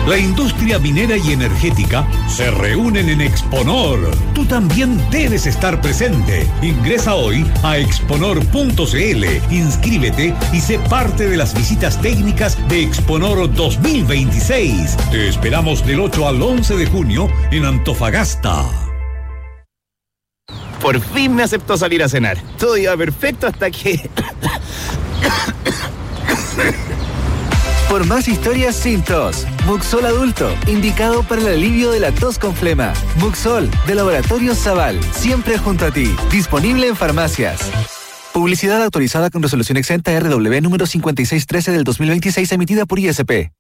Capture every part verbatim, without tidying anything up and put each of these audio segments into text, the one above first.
La industria minera y energética se reúnen en Exponor. Tú también debes estar presente. Ingresa hoy a exponor punto c l, inscríbete y sé parte de las visitas técnicas de Exponor dos mil veintiséis. Te esperamos del ocho al once de junio en Antofagasta. Por fin me aceptó salir a cenar. Todo iba perfecto hasta que... Por más historias sin tos, Muxol Adulto, indicado para el alivio de la tos con flema. Muxol, de Laboratorios Zaval, siempre junto a ti. Disponible en farmacias. Publicidad autorizada con resolución exenta R W número cincuenta y seis trece del dos mil veintiséis, emitida por I S P.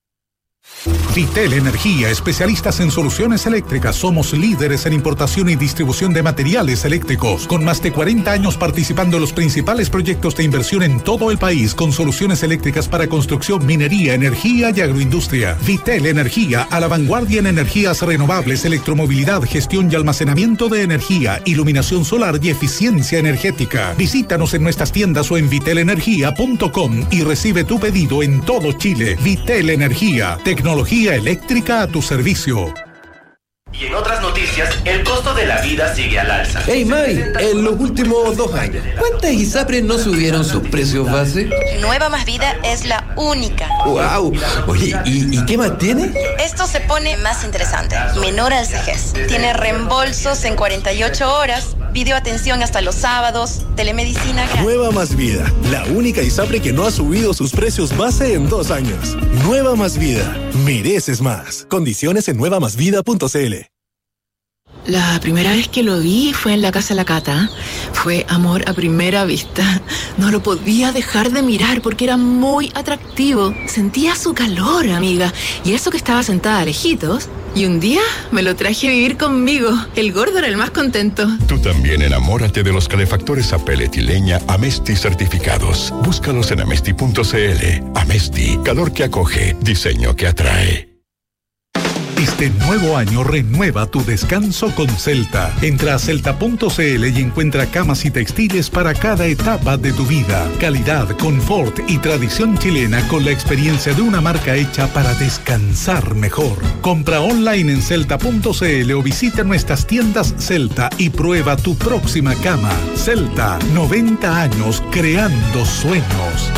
Vitel Energía, especialistas en soluciones eléctricas. Somos líderes en importación y distribución de materiales eléctricos, con más de cuarenta años participando en los principales proyectos de inversión en todo el país, con soluciones eléctricas para construcción, minería, energía y agroindustria. Vitel Energía, a la vanguardia en energías renovables, electromovilidad, gestión y almacenamiento de energía, iluminación solar y eficiencia energética. Visítanos en nuestras tiendas o en vitel energía punto com y recibe tu pedido en todo Chile. Vitel Energía, tecnología eléctrica a tu servicio. Y en otras noticias, el costo de la vida sigue al alza. Hey May, en los últimos dos años, ¿cuántas ISAPRES no subieron sus precios base? Nueva Más Vida es la única. ¡Wow! Oye, ¿y, y qué más tiene? Esto se pone más interesante. Menor al C G E S. Tiene reembolsos en cuarenta y ocho horas, videoatención hasta los sábados, telemedicina gratis. Nueva Más Vida, la única ISAPRE que no ha subido sus precios base en dos años. Nueva Más Vida, mereces más. Condiciones en nueva más vida punto c l. La primera vez que lo vi fue en la casa de la Cata. Fue amor a primera vista. No lo podía dejar de mirar porque era muy atractivo. Sentía su calor, amiga. Y eso que estaba sentada lejitos. Y un día me lo traje a vivir conmigo. El gordo era el más contento. Tú también enamórate de los calefactores a pellet y leña Amesti certificados. Búscalos en amesti punto c l. Amesti, calor que acoge, diseño que atrae. Este nuevo año renueva tu descanso con Celta. Entra a celta punto c l y encuentra camas y textiles para cada etapa de tu vida. Calidad, confort y tradición chilena con la experiencia de una marca hecha para descansar mejor. Compra online en celta punto c l o visita nuestras tiendas Celta y prueba tu próxima cama. Celta, noventa años creando sueños.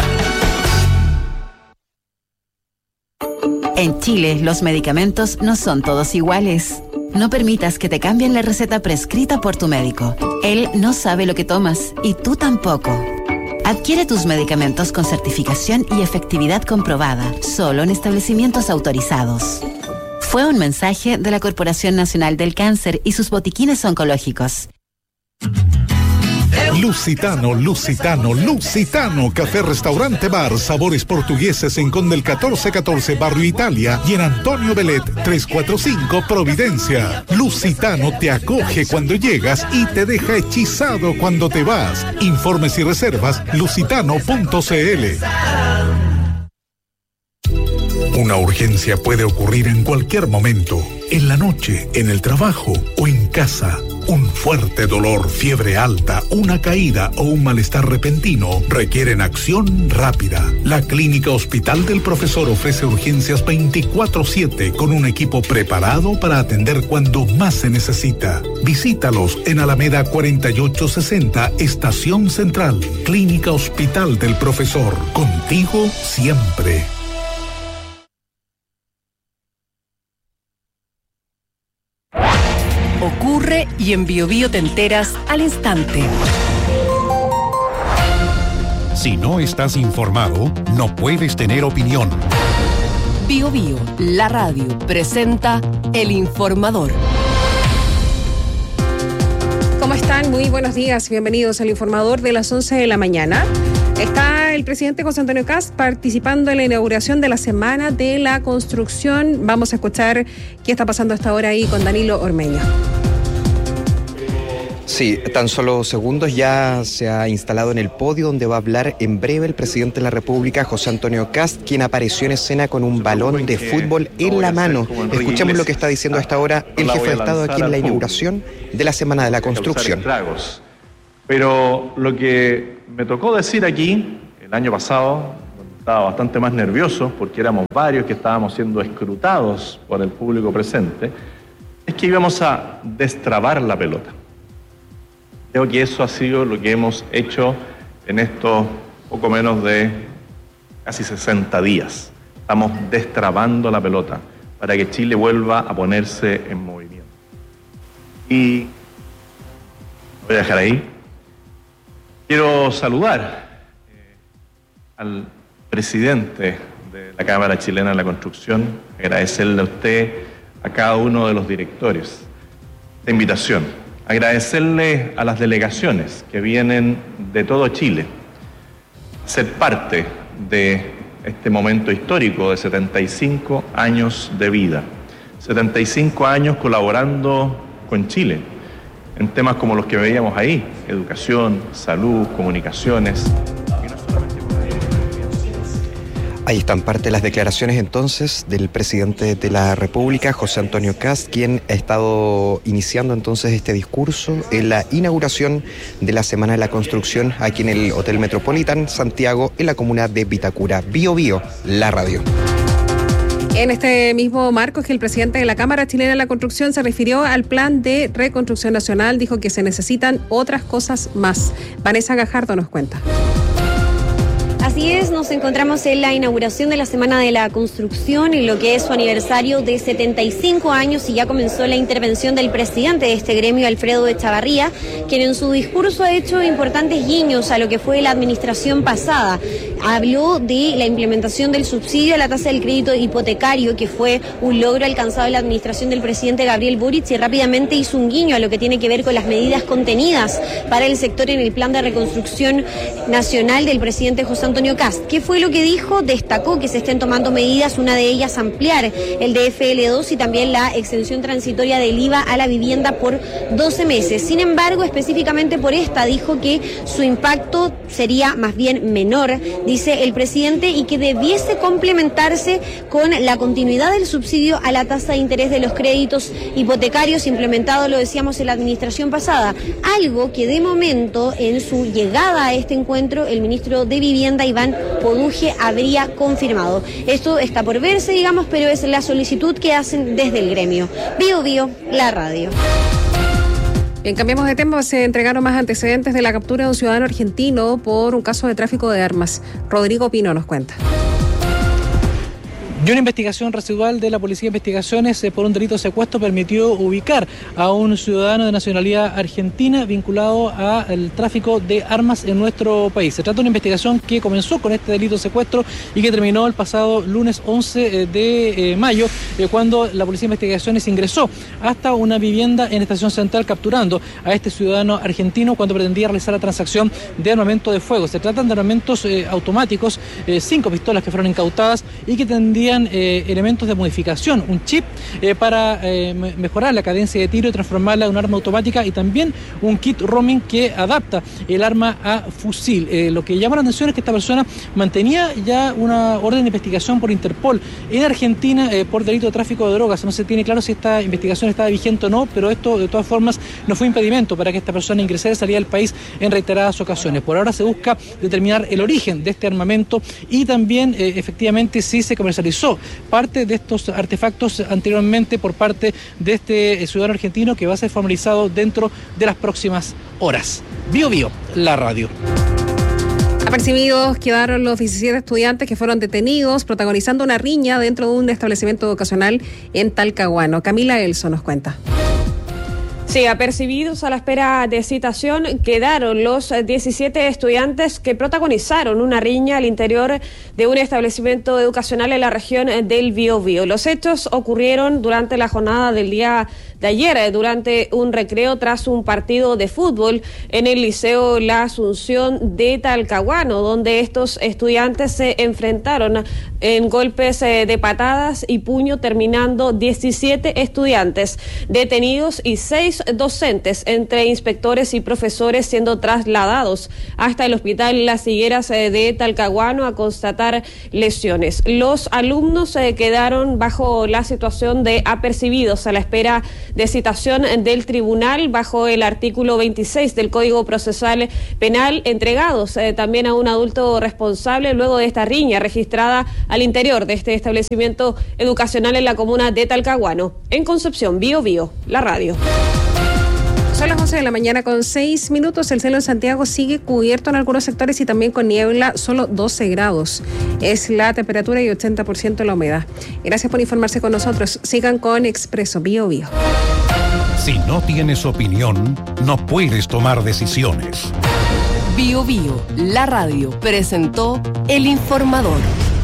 En Chile, los medicamentos no son todos iguales. No permitas que te cambien la receta prescrita por tu médico. Él no sabe lo que tomas y tú tampoco. Adquiere tus medicamentos con certificación y efectividad comprobada, solo en establecimientos autorizados. Fue un mensaje de la Corporación Nacional del Cáncer y sus botiquines oncológicos. Lusitano, Lusitano, Lusitano, café, restaurante, bar, sabores portugueses en Condel catorce catorce, Barrio Italia, y en Antonio Belet trescientos cuarenta y cinco, Providencia. Lusitano te acoge cuando llegas y te deja hechizado cuando te vas. Informes y reservas, lusitano punto c l. Una urgencia puede ocurrir en cualquier momento, en la noche, en el trabajo o en casa. Un fuerte dolor, fiebre alta, una caída o un malestar repentino requieren acción rápida. La Clínica Hospital del Profesor ofrece urgencias veinticuatro siete con un equipo preparado para atender cuando más se necesita. Visítalos en Alameda cuarenta y ocho sesenta, Estación Central. Clínica Hospital del Profesor. Contigo siempre. Ocurre y en Bio Bio te enteras al instante. Si no estás informado, no puedes tener opinión. Bio Bio, la radio, presenta El Informador. ¿Cómo están? Muy buenos días. Bienvenidos al Informador de las once de la mañana. Está el presidente José Antonio Kast participando en la inauguración de la Semana de la Construcción. Vamos a escuchar qué está pasando hasta ahora ahí con Danilo Ormeño. Sí, tan solo segundos ya se ha instalado en el podio donde va a hablar en breve el presidente de la República, José Antonio Kast, quien apareció en escena con un balón de fútbol en la mano. Escuchemos lo que está diciendo hasta ahora el jefe de Estado aquí en la inauguración de la Semana de la Construcción. Pero lo que me tocó decir aquí el año pasado, cuando estaba bastante más nervioso porque éramos varios que estábamos siendo escrutados por el público presente, es que íbamos a destrabar la pelota. Creo que eso ha sido lo que hemos hecho en estos poco menos de casi sesenta días. Estamos destrabando la pelota para que Chile vuelva a ponerse en movimiento. Y voy a dejar ahí. Quiero saludar eh, al presidente de la Cámara Chilena de la Construcción, agradecerle a usted, a cada uno de los directores, esta invitación. Agradecerle a las delegaciones que vienen de todo Chile a ser parte de este momento histórico de setenta y cinco años de vida. setenta y cinco años colaborando con Chile en temas como los que veíamos ahí, educación, salud, comunicaciones. Ahí están parte de las declaraciones entonces del presidente de la República, José Antonio Kast, quien ha estado iniciando entonces este discurso en la inauguración de la Semana de la Construcción aquí en el Hotel Metropolitan Santiago, en la comuna de Vitacura. Bio Bio, la radio. En este mismo marco es que el presidente de la Cámara Chilena de la Construcción se refirió al plan de reconstrucción nacional, dijo que se necesitan otras cosas más. Vanessa Gajardo nos cuenta. Así es, nos encontramos en la inauguración de la Semana de la Construcción, en lo que es su aniversario de setenta y cinco años, y ya comenzó la intervención del presidente de este gremio, Alfredo Echavarría, quien en su discurso ha hecho importantes guiños a lo que fue la administración pasada. Habló de la implementación del subsidio a la tasa del crédito hipotecario, que fue un logro alcanzado en la administración del presidente Gabriel Boric, y rápidamente hizo un guiño a lo que tiene que ver con las medidas contenidas para el sector en el plan de reconstrucción nacional del presidente José Antonio Kast. ¿Qué fue lo que dijo? Destacó que se estén tomando medidas, una de ellas ampliar el D F L dos y también la exención transitoria del I V A a la vivienda por doce meses. Sin embargo, específicamente por esta, dijo que su impacto sería más bien menor, dice el presidente, y que debiese complementarse con la continuidad del subsidio a la tasa de interés de los créditos hipotecarios implementado, lo decíamos, en la administración pasada. Algo que de momento, en su llegada a este encuentro, el ministro de Vivienda, Iván Poduje, habría confirmado. Esto está por verse, digamos, pero es la solicitud que hacen desde el gremio. Bio Bio, la radio. Bien, cambiamos de tema. Se entregaron más antecedentes de la captura de un ciudadano argentino por un caso de tráfico de armas. Rodrigo Pino nos cuenta. Y una investigación residual de la Policía de Investigaciones eh, por un delito de secuestro permitió ubicar a un ciudadano de nacionalidad argentina vinculado al tráfico de armas en nuestro país. Se trata de una investigación que comenzó con este delito de secuestro y que terminó el pasado lunes once de mayo, eh, cuando la Policía de Investigaciones ingresó hasta una vivienda en Estación Central capturando a este ciudadano argentino cuando pretendía realizar la transacción de armamento de fuego. Se tratan de armamentos eh, automáticos, eh, cinco pistolas que fueron incautadas y que tendrían Eh, elementos de modificación, un chip eh, para eh, mejorar la cadencia de tiro y transformarla en un arma automática, y también un kit roaming que adapta el arma a fusil. Eh, lo que llama la atención es que esta persona mantenía ya una orden de investigación por Interpol en Argentina eh, por delito de tráfico de drogas. No se tiene claro si esta investigación estaba vigente o no, pero esto de todas formas no fue impedimento para que esta persona ingresara y saliera del país en reiteradas ocasiones. Por ahora se busca determinar el origen de este armamento y también eh, efectivamente si se comercializó parte de estos artefactos anteriormente por parte de este ciudadano argentino, que va a ser formalizado dentro de las próximas horas. Bio Bio, la radio. Apercibidos quedaron los diecisiete estudiantes que fueron detenidos protagonizando una riña dentro de un establecimiento educacional en Talcahuano. Camila Elso nos cuenta. Sí, apercibidos a la espera de citación quedaron los diecisiete estudiantes que protagonizaron una riña al interior de un establecimiento educacional en la región del Biobío. Los hechos ocurrieron durante la jornada del día de ayer, durante un recreo tras un partido de fútbol en el Liceo La Asunción de Talcahuano, donde estos estudiantes se enfrentaron en golpes de patadas y puño, terminando diecisiete estudiantes detenidos y seis docentes, entre inspectores y profesores, siendo trasladados hasta el hospital Las Higueras de Talcahuano a constatar lesiones. Los alumnos eh, quedaron bajo la situación de apercibidos a la espera de citación del tribunal bajo el artículo veintiséis del Código Procesal Penal, entregados eh, también a un adulto responsable luego de esta riña registrada al interior de este establecimiento educacional en la comuna de Talcahuano. En Concepción, Bío Bío, la radio. Son las once de la mañana con seis minutos. El cielo en Santiago sigue cubierto en algunos sectores y también con niebla, solo doce grados. Es la temperatura y ochenta por ciento la humedad. Gracias por informarse con nosotros. Sigan con Expreso Bío Bío. Si no tienes opinión, no puedes tomar decisiones. Bío Bío, la radio, presentó El Informador.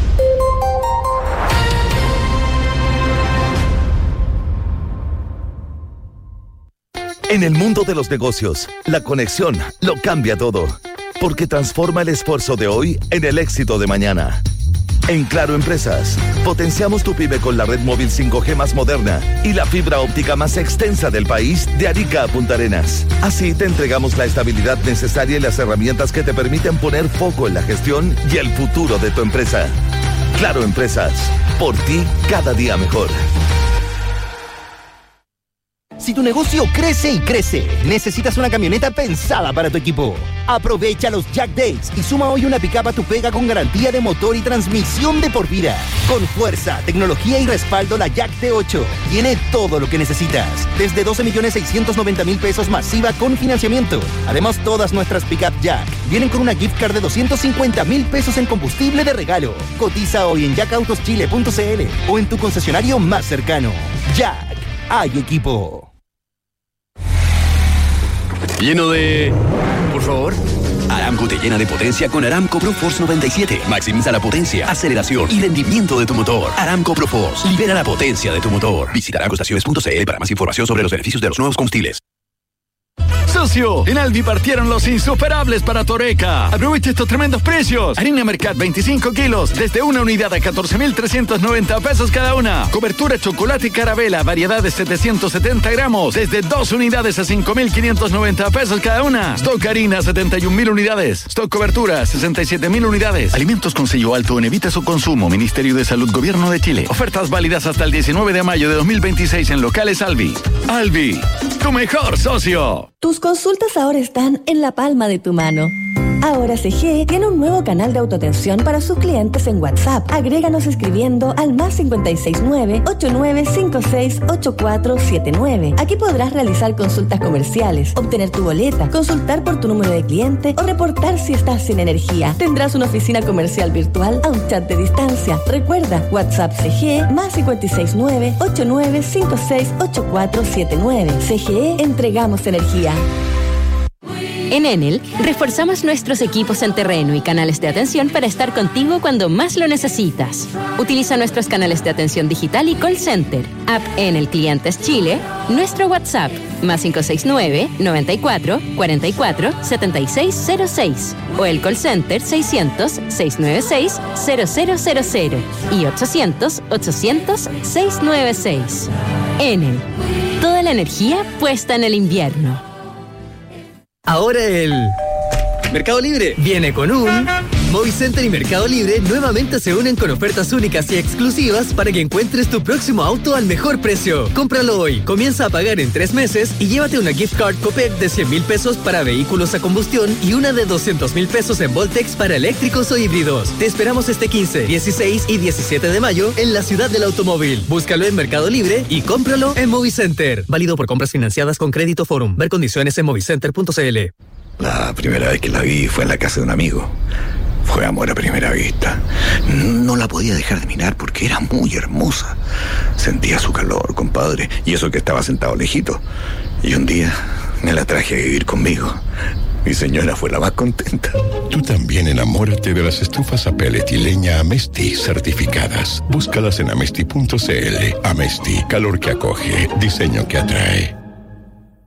En el mundo de los negocios, la conexión lo cambia todo, porque transforma el esfuerzo de hoy en el éxito de mañana. En Claro Empresas, potenciamos tu pyme con la red móvil cinco G más moderna y la fibra óptica más extensa del país de Arica a Punta Arenas. Así te entregamos la estabilidad necesaria y las herramientas que te permiten poner foco en la gestión y el futuro de tu empresa. Claro Empresas, por ti cada día mejor. Si tu negocio crece y crece, necesitas una camioneta pensada para tu equipo. Aprovecha los Jack Days y suma hoy una pick-up a tu pega con garantía de motor y transmisión de por vida. Con fuerza, tecnología y respaldo, la Jack T ocho tiene todo lo que necesitas. Desde doce millones seiscientos noventa mil pesos masiva con financiamiento. Además, todas nuestras pick-up Jack vienen con una gift card de doscientos cincuenta mil pesos en combustible de regalo. Cotiza hoy en jack autos chile punto c l o en tu concesionario más cercano. Jack, hay equipo. Lleno de... Por favor. Aramco te llena de potencia con Aramco ProForce noventa y siete. Maximiza la potencia, aceleración y rendimiento de tu motor. Aramco ProForce. Libera la potencia de tu motor. Visita aramco estaciones punto c l para más información sobre los beneficios de los nuevos combustibles. Socio, en Alvi partieron los insuperables para Toreca. Aprovecha estos tremendos precios. Harina Mercat veinticinco kilos, desde una unidad a catorce mil trescientos noventa pesos cada una. Cobertura chocolate y carabela, variedad de setecientos setenta gramos, desde dos unidades a cinco mil quinientos noventa pesos cada una. Stock harina, setenta y un mil unidades. Stock cobertura, sesenta y siete mil unidades. Alimentos con sello alto en Evita su consumo. Ministerio de Salud, Gobierno de Chile. Ofertas válidas hasta el diecinueve de mayo de dos mil veintiséis en locales Alvi. Alvi, tu mejor socio. Tus consultas ahora están en la palma de tu mano. Ahora C G tiene un nuevo canal de autoatención para sus clientes en WhatsApp. Agréganos escribiendo al más cinco seis nueve, ocho nueve cinco seis, ocho cuatro siete nueve. Aquí podrás realizar consultas comerciales, obtener tu boleta, consultar por tu número de cliente o reportar si estás sin energía. Tendrás una oficina comercial virtual a un chat de distancia. Recuerda, WhatsApp C G más cinco seis nueve, ocho nueve cinco seis, ocho cuatro siete nueve. C G E, entregamos energía. En Enel, reforzamos nuestros equipos en terreno y canales de atención para estar contigo cuando más lo necesitas. Utiliza nuestros canales de atención digital y call center, app Enel Clientes Chile, nuestro WhatsApp, más cinco seis nueve, noventa y cuatro, cuarenta y cuatro, setenta y seis cero seis, o el call center seiscientos, seiscientos noventa y seis, cero cero cero cero y ochocientos, ochocientos, seiscientos noventa y seis. Enel, toda la energía puesta en el invierno. Ahora el Mercado Libre viene con un... Movicenter y Mercado Libre nuevamente se unen con ofertas únicas y exclusivas para que encuentres tu próximo auto al mejor precio. Cómpralo hoy, comienza a pagar en tres meses y llévate una gift card Copec de cien mil pesos para vehículos a combustión y una de doscientos mil pesos en Voltex para eléctricos o híbridos. Te esperamos este quince, dieciséis y diecisiete de mayo en la ciudad del automóvil. Búscalo en Mercado Libre y cómpralo en Movicenter. Válido por compras financiadas con Crédito Forum. Ver condiciones en movicenter punto c l. La primera vez que la vi fue en la casa de un amigo. Fue amor a primera vista. No la podía dejar de mirar porque era muy hermosa. Sentía su calor, compadre, y eso que estaba sentado lejito. Y un día me la traje a vivir conmigo. Mi señora fue la más contenta. Tú también enamórate de las estufas a pellet y leña Amesti certificadas. Búscalas en amesti punto c l. Amesti, calor que acoge, diseño que atrae.